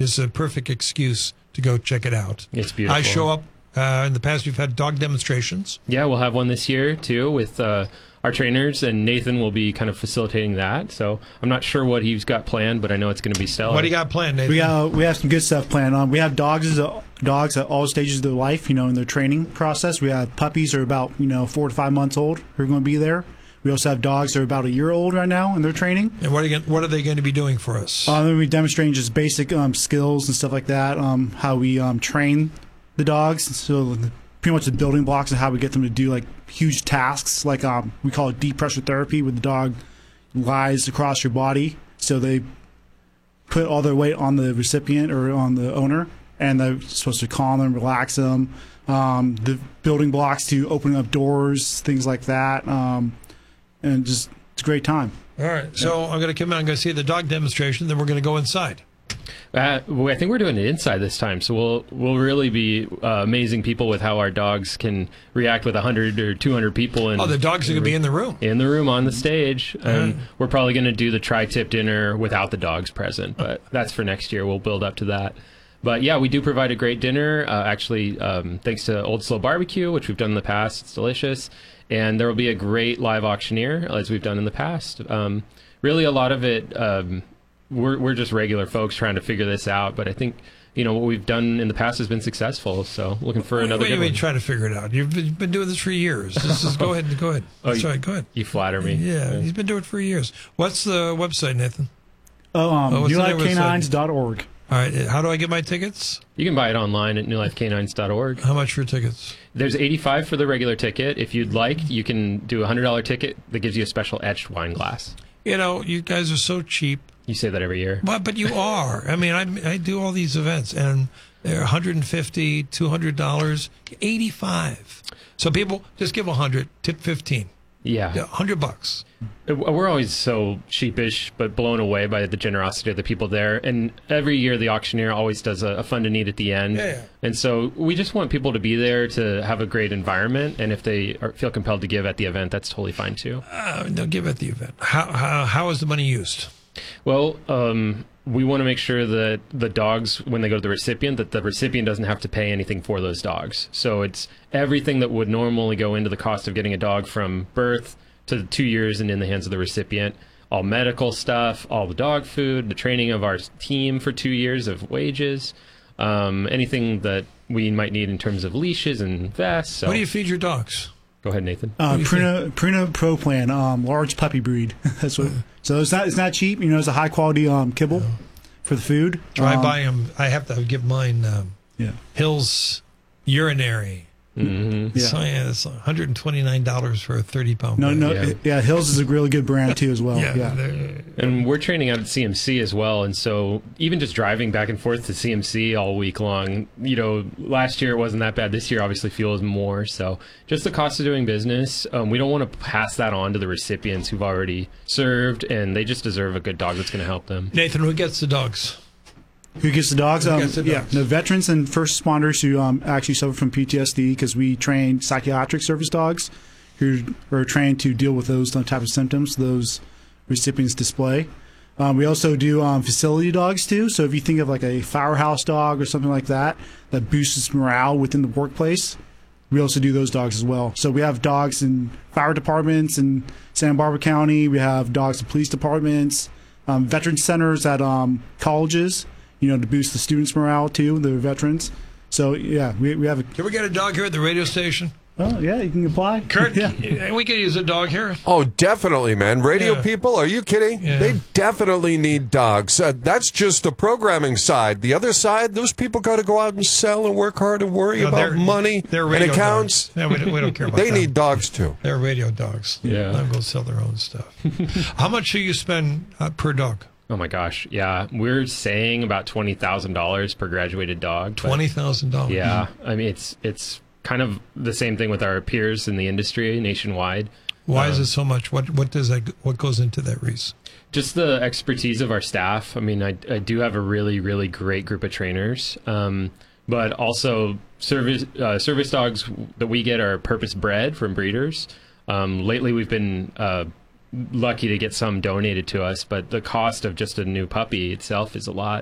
is a perfect excuse to go check it out. It's beautiful. I show up. In the past, we've had dog demonstrations. Yeah, we'll have one this year, too, with our trainers, and Nathan will be kind of facilitating that. So I'm not sure what he's got planned, but I know it's going to be stellar. What do you got planned, Nathan? We have some good stuff planned. We have dogs at all stages of their life, in their training process. We have puppies who are about 4 to 5 months old who are going to be there. We also have dogs that are about a year old right now in their training. And what are they going to be doing for us? We're demonstrating just basic skills and stuff like that, how we train the dogs. So pretty much the building blocks and how we get them to do like huge tasks, like we call it deep pressure therapy, where the dog lies across your body. So they put all their weight on the recipient or on the owner, and they're supposed to calm them, relax them. The building blocks to opening up doors, things like that. And just, it's a great time. All right. So I'm going to come out and go see the dog demonstration, then we're going to go inside. I think we're doing it inside this time, so we'll really be amazing people with how our dogs can react with 100 or 200 people. And the dogs are going to be in the room. In the room on the stage. We're probably going to do the tri-tip dinner without the dogs present, but that's for next year. We'll build up to that. But yeah, we do provide a great dinner. Actually, thanks to Old Slow Barbecue, which we've done in the past. It's delicious. And there will be a great live auctioneer, as we've done in the past. Really, a lot of it, we're just regular folks trying to figure this out. But I think, what we've done in the past has been successful. So looking for another good one. Trying to figure it out? You've been doing this for years. Go ahead. That's right. Go ahead. You flatter me. Yeah, he's been doing it for years. What's the website, Nathan? newlifecanines.org. All right. How do I get my tickets? You can buy it online at newlifecanines.org. How much for tickets? There's $85 for the regular ticket. If you'd like, you can do a $100 ticket that gives you a special etched wine glass. You guys are so cheap. You say that every year. But you are. I mean, I do all these events, and they're $150, $200, $85. So people just give $100, tip $15. Yeah. $100. We're always so sheepish, but blown away by the generosity of the people there. And every year, the auctioneer always does a fund a need at the end. Yeah. And so we just want people to be there to have a great environment. And if they feel compelled to give at the event, that's totally fine too. They'll give at the event. How is the money used? Well, we want to make sure that the dogs, when they go to the recipient, that the recipient doesn't have to pay anything for those dogs. So it's everything that would normally go into the cost of getting a dog from birth to 2 years and in the hands of the recipient. All medical stuff, all the dog food, the training of our team for 2 years of wages, anything that we might need in terms of leashes and vests. So. What do you feed your dogs? Go ahead, Nathan. Purina Pro Plan, large puppy breed. That's what. So it's not cheap. It's a high quality kibble for the food. Try buy them. I have to give mine. Hills Urinary. Mm-hmm. So it's $129 for a 30-pound bag. Yeah, Hills is a really good brand too as well. Yeah. And we're training out at CMC as well, and so even just driving back and forth to CMC all week long, last year it wasn't that bad. This year obviously fuel is more, so just the cost of doing business, we don't want to pass that on to the recipients who've already served, and they just deserve a good dog that's going to help them. Nathan, who gets the dogs? Who gets the dogs? Yeah, the veterans and first responders who actually suffer from PTSD, because we train psychiatric service dogs who are trained to deal with those type of symptoms those recipients display. We also do facility dogs too. So if you think of like a firehouse dog or something like that boosts morale within the workplace, we also do those dogs as well. So we have dogs in fire departments in Santa Barbara County. We have dogs in police departments, veteran centers at colleges, to boost the students' morale too, the veterans. So yeah, we have a. Can we get a dog here at the radio station? Oh yeah, you can apply. Kurt, we could use a dog here. Oh, definitely, man. Radio people, are you kidding? Yeah. They definitely need dogs. That's just the programming side. The other side, those people got to go out and sell and work hard and worry about money and accounts. Dogs. Yeah, we don't care about They that. need dogs too. They're radio dogs. Yeah. Let them go sell their own stuff. How much do you spend per dog? Oh my gosh, yeah. We're saying about $20,000 per graduated dog. $20,000. Yeah, I mean it's kind of the same thing with our peers in the industry nationwide. Why is it so much? What goes into that, Reese? Just the expertise of our staff. I mean, I do have a really, really great group of trainers, but also service dogs that we get are purpose bred from breeders. Lately, we've been lucky to get some donated to us, but the cost of just a new puppy itself is a lot.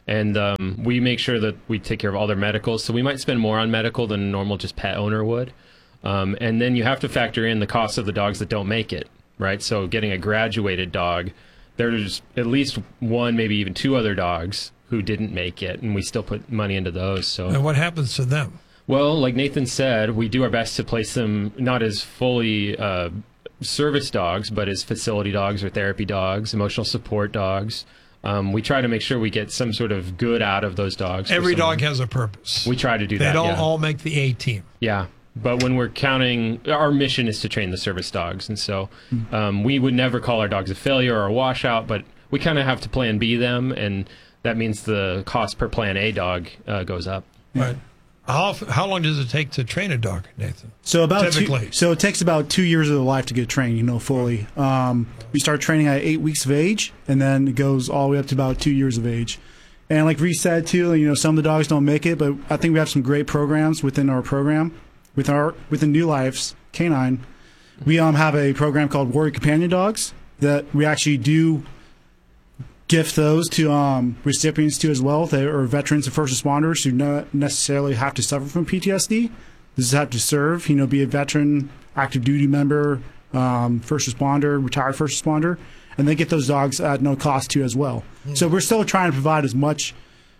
And we make sure that we take care of all their medicals. So we might spend more on medical than a normal just pet owner would. And then you have to factor in the cost of the dogs that don't make it, right? So getting a graduated dog, there's at least one, maybe even two other dogs who didn't make it, and we still put money into those. So, and what happens to them? Well, like Nathan said, we do our best to place them not as fully service dogs, but as facility dogs or therapy dogs, emotional support dogs. We try to make sure we get some sort of good out of those dogs. Every dog has a purpose. We try to do that. They don't all make the A team. Yeah. But when we're counting, our mission is to train the service dogs. And so we would never call our dogs a failure or a washout, but we kind of have to plan B them. And that means the cost per plan A dog goes up. Right. How long does it take to train a dog, Nathan? So typically, so it takes about 2 years of their life to get trained, fully. We start training at 8 weeks of age, and then it goes all the way up to about 2 years of age. And like Reese said too, some of the dogs don't make it, but I think we have some great programs within our program. Within New Life's Canine, we have a program called Warrior Companion Dogs that we actually do gift those to recipients too as well. They are veterans and first responders who not necessarily have to suffer from PTSD. This is have to serve, be a veteran, active duty member, first responder, retired first responder, and they get those dogs at no cost too as well. So we're still trying to provide as much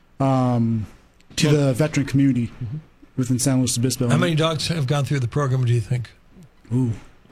to the veteran community within San Luis Obispo. How many dogs have gone through the program, do you think? Ooh.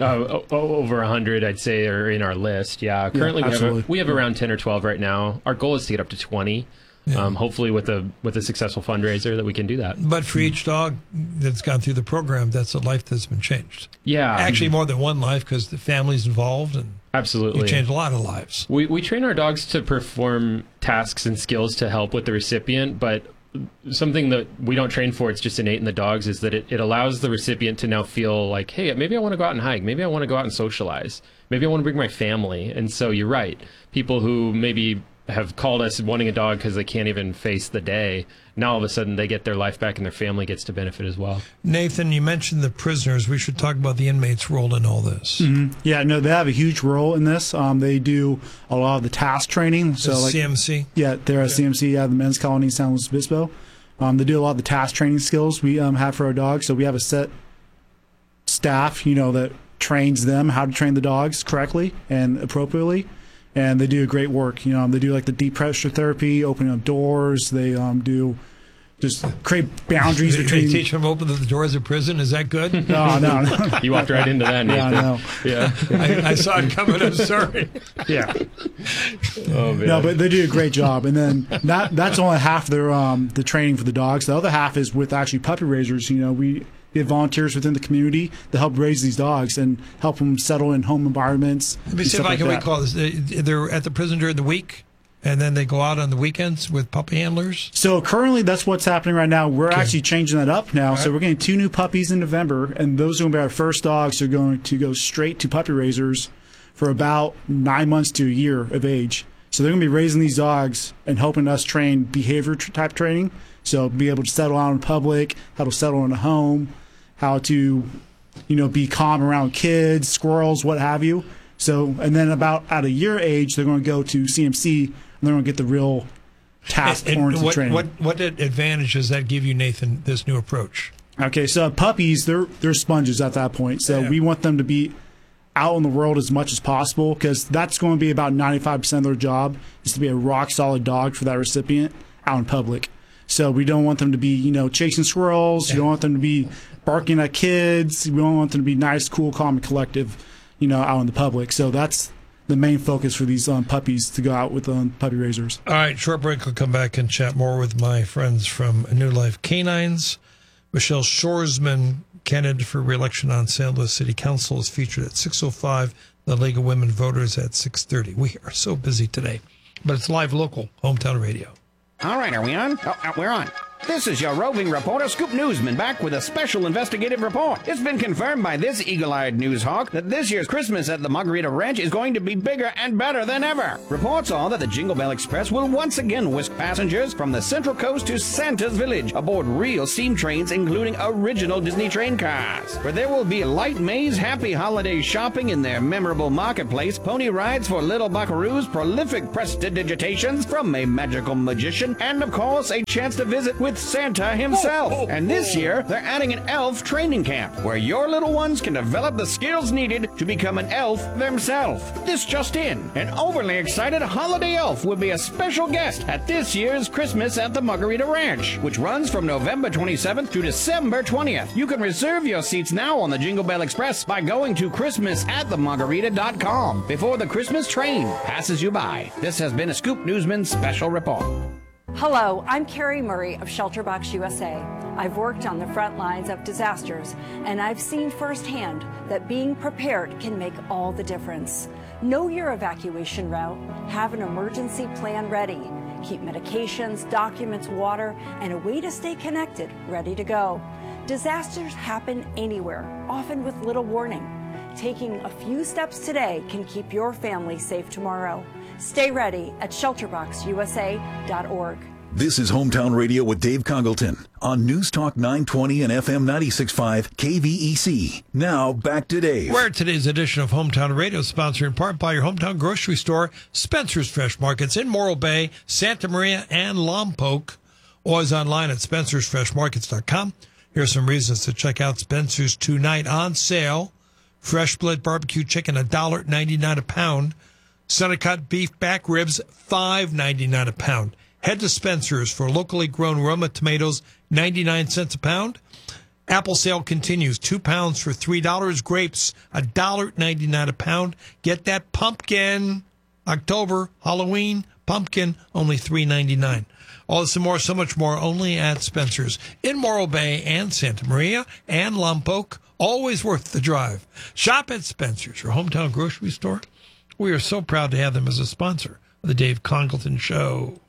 Over 100, I'd say, are in our list. Yeah, currently we have around 10 or 12 right now. Our goal is to get up to 20. Yeah. Hopefully, with a successful fundraiser, that we can do that. But for each dog that's gone through the program, that's a life that's been changed. Yeah, actually, more than one life because the family's involved and absolutely, you change a lot of lives. We train our dogs to perform tasks and skills to help with the recipient, but something that we don't train for, it's just innate in the dogs, is that it allows the recipient to now feel like, hey, maybe I want to go out and hike. Maybe I want to go out and socialize. Maybe I want to bring my family. And so you're right. People who maybe have called us wanting a dog because they can't even face the day, now all of a sudden they get their life back and their family gets to benefit as well. Nathan, you mentioned the prisoners. We should talk about the inmates' role in all this. Mm-hmm. Yeah, no, they have a huge role in this. They do a lot of the task training. So CMC? Yeah, they're a CMC, the men's colony in San Luis Obispo. They do a lot of the task training skills we have for our dogs. So we have a set staff, that trains them how to train the dogs correctly and appropriately. And they do great work. They do like the deep pressure therapy, opening up doors. They do just create boundaries between. They teach them to open the doors of prison. Is that good? No. You walked right into that, Nathan. No. Yeah. I saw it coming. I'm sorry. Yeah. Oh, man. No, but they do a great job. And then that's only half their the training for the dogs. The other half is with actually puppy raisers. We get volunteers within the community to help raise these dogs and help them settle in home environments. Let me see if I can recall this. They're at the prison during the week, and then they go out on the weekends with puppy handlers? So currently that's what's happening right now. We're actually changing that up now. Right. So we're getting 2 new puppies in November, and those are going to be our first dogs. They're going to go straight to puppy raisers for about 9 months to a year of age. So they're going to be raising these dogs and helping us train behavior type training. So be able to settle out in public, how to settle in a home, how to, be calm around kids, squirrels, what have you. So, and then about at a year age, they're going to go to CMC, and they're going to get the real task-oriented training. What advantage does that give you, Nathan, this new approach? Okay, so puppies, they're sponges at that point. So we want them to be out in the world as much as possible, because that's going to be about 95% of their job, is to be a rock-solid dog for that recipient out in public. So we don't want them to be, chasing squirrels. You don't want them to be barking at kids. We don't want them to be nice, cool, calm, and collective, out in the public. So that's the main focus for these puppies, to go out with puppy raisers. All right, short break. We'll come back and chat more with my friends from New Life Canines. Michelle Shoresman, candidate for re-election on San Luis City Council, is featured at 6:05. The League of Women Voters at 6:30. We are so busy today, but it's live, local, hometown radio. All right, are we on? Oh, we're on. This is your roving reporter, Scoop Newsman, back with a special investigative report. It's been confirmed by this eagle-eyed news hawk that this year's Christmas at the Margarita Ranch is going to be bigger and better than ever. Reports are that the Jingle Bell Express will once again whisk passengers from the Central Coast to Santa's Village aboard real steam trains, including original Disney train cars, where there will be light maze, happy holiday shopping in their memorable marketplace, pony rides for little buckaroos, prolific prestidigitations from a magical magician, and of course a chance to visit with Santa himself. And this year, they're adding an elf training camp where your little ones can develop the skills needed to become an elf themselves. This just in, an overly excited holiday elf will be a special guest at this year's Christmas at the Margarita Ranch, which runs from November 27th to December 20th. You can reserve your seats now on the Jingle Bell Express by going to christmasatthemargarita.com before the Christmas train passes you by. This has been a Scoop Newsman special report. Hello, I'm Carrie Murray of ShelterBox USA. I've worked on the front lines of disasters, and I've seen firsthand that being prepared can make all the difference. Know your evacuation route, have an emergency plan ready, keep medications, documents, water, and a way to stay connected ready to go. Disasters happen anywhere, often with little warning. Taking a few steps today can keep your family safe tomorrow. Stay ready at shelterboxusa.org. This is Hometown Radio with Dave Congleton on News Talk 920 and FM 96.5 KVEC. Now back to Dave. Where today's edition of Hometown Radio is sponsored in part by your hometown grocery store, Spencer's Fresh Markets in Morro Bay, Santa Maria, and Lompoc. Always online at spencersfreshmarkets.com. Here are some reasons to check out Spencer's tonight on sale. Fresh split barbecue chicken, $1.99 a pound. Center cut beef back ribs, $5.99 a pound. Head to Spencer's for locally grown Roma tomatoes, 99 cents a pound. Apple sale continues, 2 pounds for $3. Grapes, $1.99 a pound. Get that pumpkin. October, Halloween, pumpkin, only $3.99. All this and more, so much more, only at Spencer's in Morro Bay and Santa Maria and Lompoc. Always worth the drive. Shop at Spencer's, your hometown grocery store. We are so proud to have them as a sponsor of the Dave Congleton Show.